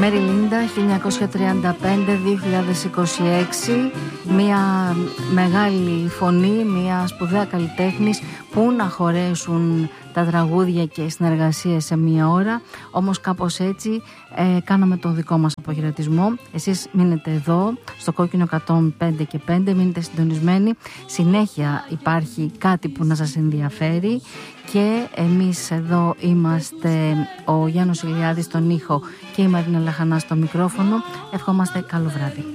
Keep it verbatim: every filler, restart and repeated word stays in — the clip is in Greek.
Μέρι Λίντα, χίλια εννιακόσια τριάντα πέντε με δύο χιλιάδες είκοσι έξι. Μια μεγάλη φωνή, μια σπουδαία καλλιτέχνης. Πού να χωρέσουν τα τραγούδια και οι συνεργασίες σε μία ώρα. Όμως κάπως έτσι ε, κάναμε τον δικό μας αποχαιρετισμό. Εσείς μείνετε εδώ στο Κόκκινο εκατόν πέντε και πέντε, μείνετε συντονισμένοι. Συνέχεια υπάρχει κάτι που να σας ενδιαφέρει. Και εμείς εδώ είμαστε, ο Γιάννος Ηλιάδης στον ήχο και η Μαρίνα Λαχανά στο μικρόφωνο. Ευχόμαστε καλό βράδυ.